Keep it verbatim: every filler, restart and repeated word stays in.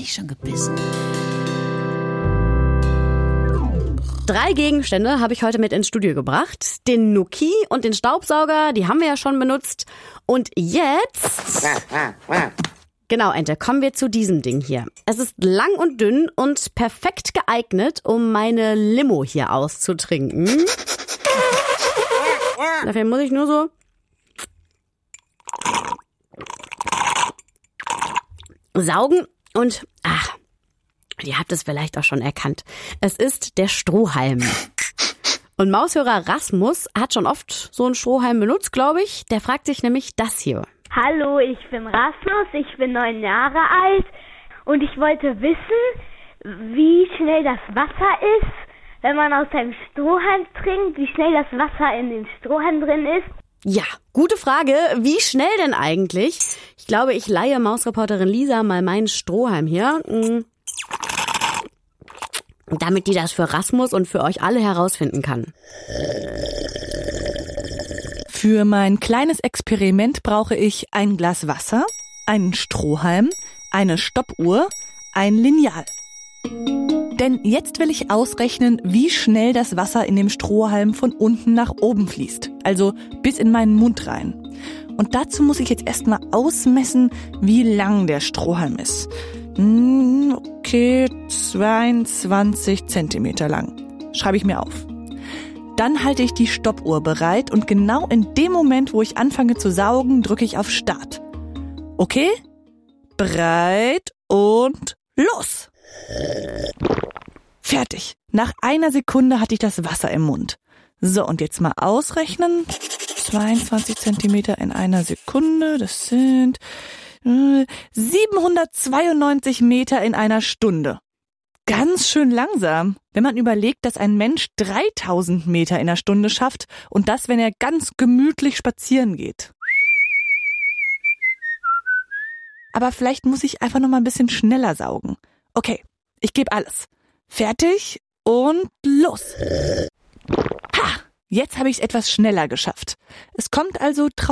dich schon gebissen? Drei Gegenstände habe ich heute mit ins Studio gebracht. Den Nuki und den Staubsauger, die haben wir ja schon benutzt. Und jetzt... Genau, Ente, kommen wir zu diesem Ding hier. Es ist lang und dünn und perfekt geeignet, um meine Limo hier auszutrinken. Dafür muss ich nur so... saugen und... ach, ihr habt es vielleicht auch schon erkannt. Es ist der Strohhalm. Und Maushörer Rasmus hat schon oft so einen Strohhalm benutzt, glaube ich. Der fragt sich nämlich das hier. Hallo, ich bin Rasmus, ich bin neun Jahre alt und ich wollte wissen, wie schnell das Wasser ist, wenn man aus einem Strohhalm trinkt, wie schnell das Wasser in dem Strohhalm drin ist. Ja, gute Frage. Wie schnell denn eigentlich? Ich glaube, ich leihe Mausreporterin Lisa mal meinen Strohhalm hier. Damit die das für Rasmus und für euch alle herausfinden kann. Für mein kleines Experiment brauche ich ein Glas Wasser, einen Strohhalm, eine Stoppuhr, ein Lineal. Denn jetzt will ich ausrechnen, wie schnell das Wasser in dem Strohhalm von unten nach oben fließt, also bis in meinen Mund rein. Und dazu muss ich jetzt erstmal ausmessen, wie lang der Strohhalm ist. Okay, zweiundzwanzig Zentimeter lang. Schreibe ich mir auf. Dann halte ich die Stoppuhr bereit und genau in dem Moment, wo ich anfange zu saugen, drücke ich auf Start. Okay? Bereit und los! Fertig. Nach einer Sekunde hatte ich das Wasser im Mund. So, und jetzt mal ausrechnen. zweiundzwanzig Zentimeter in einer Sekunde, das sind siebenhundertzweiundneunzig Meter in einer Stunde. Ganz schön langsam, wenn man überlegt, dass ein Mensch dreitausend Meter in einer Stunde schafft und das, wenn er ganz gemütlich spazieren geht. Aber vielleicht muss ich einfach noch mal ein bisschen schneller saugen. Okay, ich gebe alles. Fertig und los. Ha! Jetzt habe ich es etwas schneller geschafft. Es kommt also